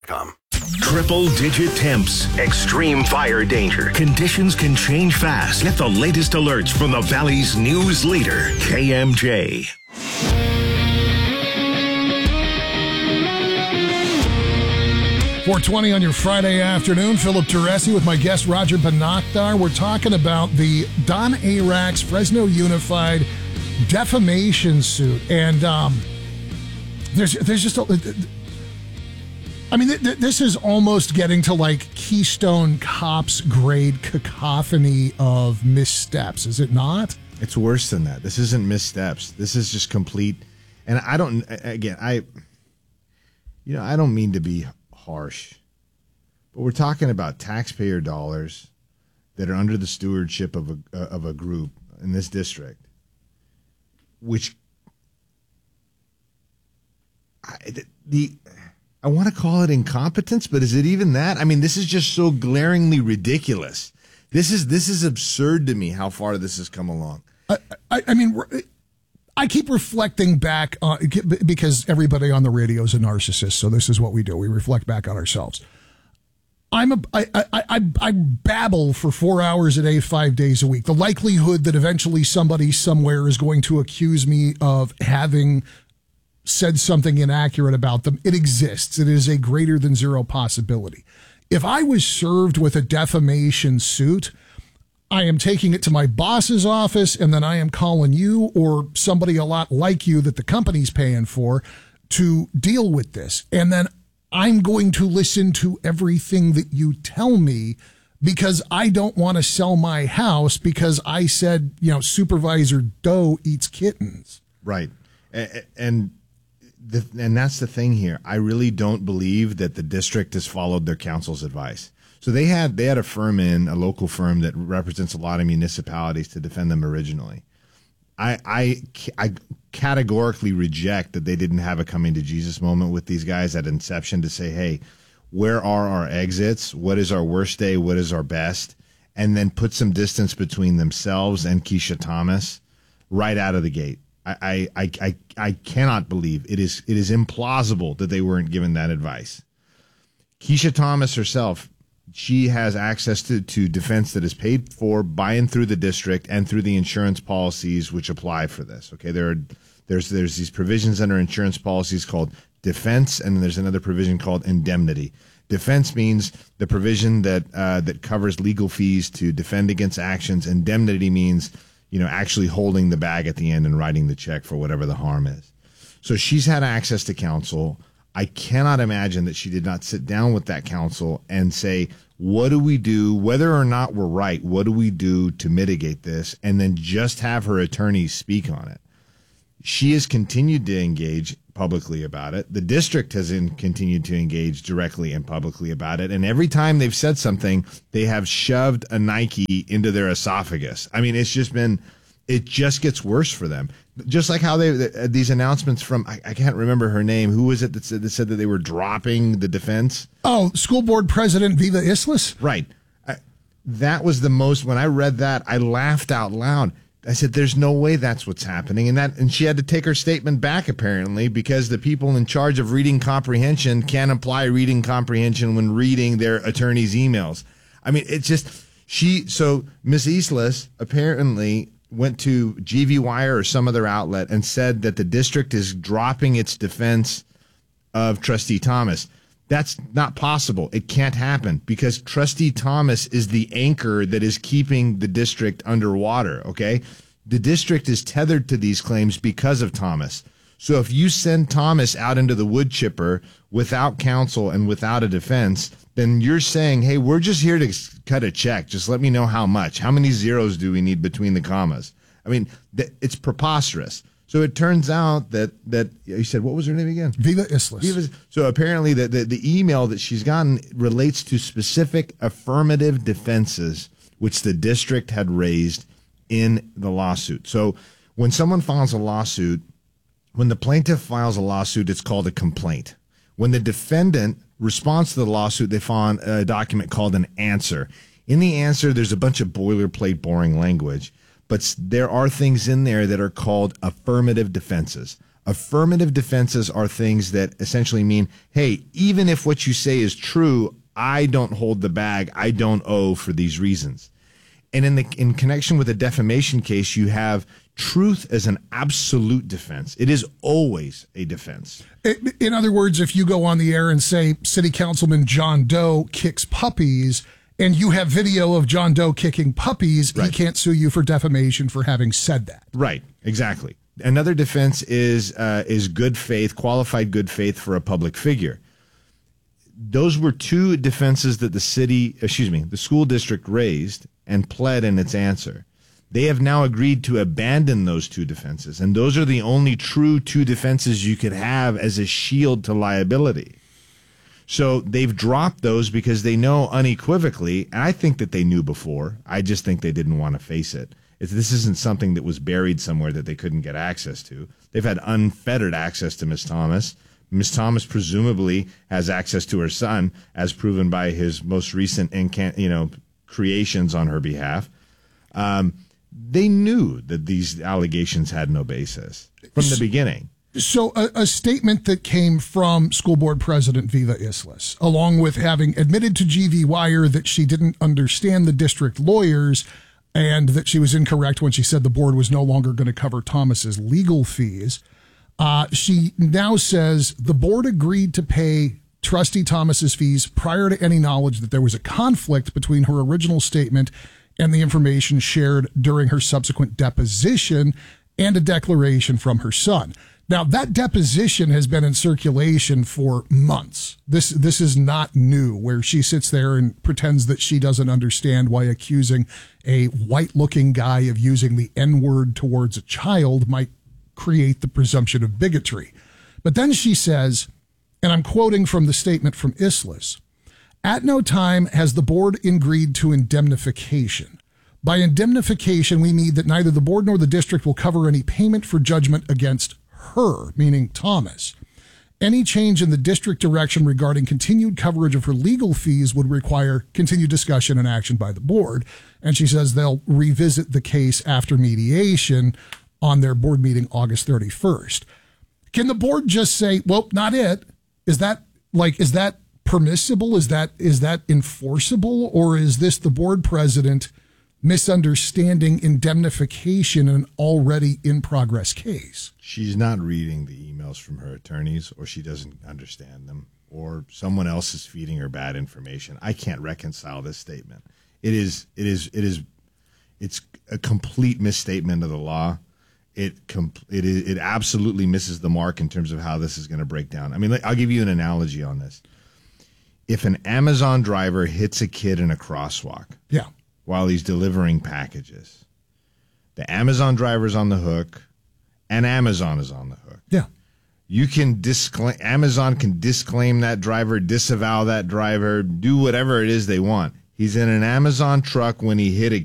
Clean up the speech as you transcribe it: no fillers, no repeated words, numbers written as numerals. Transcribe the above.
Triple-digit temps, extreme fire danger. Conditions can change fast. Get the latest alerts from the Valley's news leader, KMJ. 4:20 on your Friday afternoon. Philip Teresi with my guest Roger Banakdar. We're talking about the Don Arax Fresno Unified defamation suit, and there's just this is almost getting to like Keystone Cops grade cacophony of missteps, is it not? It's worse than that. This isn't missteps. This is just complete. And I don't mean to be harsh, but we're talking about taxpayer dollars that are under the stewardship of a group in this district, which I want to call it incompetence, but is it even that? I mean, this is just so glaringly ridiculous. This is absurd to me how far this has come along. I keep reflecting back on, because everybody on the radio is a narcissist, so this is what we do. We reflect back on ourselves. I babble for 4 hours a day, 5 days a week. The likelihood that eventually somebody somewhere is going to accuse me of having said something inaccurate about them, it exists. It is a greater than zero possibility. If I was served with a defamation suit, I am taking it to my boss's office, and then I am calling you or somebody a lot like you that the company's paying for to deal with this. And then I'm going to listen to everything that you tell me, because I don't want to sell my house because I said, Supervisor Doe eats kittens. Right. And that's the thing here. I really don't believe that the district has followed their council's advice. So they had a firm a local firm that represents a lot of municipalities to defend them originally. I categorically reject that they didn't have a coming to Jesus moment with these guys at inception to say, hey, where are our exits? What is our worst day? What is our best? And then put some distance between themselves and Keisha Thomas right out of the gate. I cannot believe it is implausible that they weren't given that advice. Keisha Thomas herself, she has access to defense that is paid for by and through the district and through the insurance policies which apply for this. Okay, there's these provisions under insurance policies called defense, and then there's another provision called indemnity. Defense means the provision that covers legal fees to defend against actions. Indemnity means actually holding the bag at the end and writing the check for whatever the harm is. So she's had access to counsel. I cannot imagine that she did not sit down with that counsel and say, what do we do, whether or not we're right, what do we do to mitigate this, and then just have her attorneys speak on it. She has continued to engage publicly about it. The district has continued to engage directly and publicly about it. And every time they've said something, they have shoved a Nike into their esophagus. I mean, it just gets worse for them. Just like how these announcements from, I can't remember her name. Who was it that said that they were dropping the defense? Oh, school board president Viva Islas? Right. That was the most, when I read that, I laughed out loud. I said, there's no way that's what's happening. And she had to take her statement back, apparently, because the people in charge of reading comprehension can't apply reading comprehension when reading their attorney's emails. I mean, it's just, so Miss Islas apparently went to GV Wire or some other outlet and said that the district is dropping its defense of Trustee Thomas. That's not possible. It can't happen because Trustee Thomas is the anchor that is keeping the district underwater, okay? The district is tethered to these claims because of Thomas. So if you send Thomas out into the wood chipper without counsel and without a defense, then you're saying, hey, we're just here to cut a check. Just let me know how much. How many zeros do we need between the commas? I mean, it's preposterous. So it turns out that you said, what was her name again? Viva Islas. So apparently the email that she's gotten relates to specific affirmative defenses which the district had raised in the lawsuit. So when someone files a lawsuit, when the plaintiff files a lawsuit, it's called a complaint. When the defendant responds to the lawsuit, they file a document called an answer. In the answer, there's a bunch of boilerplate, boring language. But there are things in there that are called affirmative defenses. Affirmative defenses are things that essentially mean, hey, even if what you say is true, I don't hold the bag. I don't owe for these reasons. And in connection with a defamation case, you have truth as an absolute defense. It is always a defense. In other words, if you go on the air and say City Councilman John Doe kicks puppies, and you have video of John Doe kicking puppies, right, he can't sue you for defamation for having said that. Right, exactly. Another defense is good faith, qualified good faith for a public figure. Those were two defenses that the school district raised and pled in its answer. They have now agreed to abandon those two defenses, and those are the only true two defenses you could have as a shield to liability. So they've dropped those because they know unequivocally, and I think that they knew before, I just think they didn't want to face it. This isn't something that was buried somewhere that they couldn't get access to. They've had unfettered access to Ms. Thomas. Ms. Thomas presumably has access to her son, as proven by his most recent creations on her behalf. They knew that these allegations had no basis from the beginning. So a statement that came from School Board President Viva Islas, along with having admitted to GV Wire that she didn't understand the district lawyers and that she was incorrect when she said the board was no longer going to cover Thomas's legal fees. She now says the board agreed to pay Trustee Thomas's fees prior to any knowledge that there was a conflict between her original statement and the information shared during her subsequent deposition and a declaration from her son. Now, that deposition has been in circulation for months. This is not new, where she sits there and pretends that she doesn't understand why accusing a white-looking guy of using the N-word towards a child might create the presumption of bigotry. But then she says, and I'm quoting from the statement from Islas, "At no time has the board agreed to indemnification. By indemnification, we mean that neither the board nor the district will cover any payment for judgment against her," meaning Thomas. "Any change in the district direction regarding continued coverage of her legal fees would require continued discussion and action by the board." And she says they'll revisit the case after mediation on their board meeting August 31st. Can the board just say, well, not it? Is that permissible? Is that enforceable? Or is this the board president misunderstanding indemnification in an already in progress case? She's not reading the emails from her attorneys, or she doesn't understand them, or someone else is feeding her bad information. I can't reconcile this statement. It's a complete misstatement of the law. It absolutely misses the mark in terms of how this is going to break down. I mean, I'll give you an analogy on this. If an Amazon driver hits a kid in a crosswalk, yeah, while he's delivering packages, the Amazon driver's on the hook, and Amazon is on the hook. Yeah. Amazon can disclaim that driver, disavow that driver, do whatever it is they want. He's in an Amazon truck when he hit a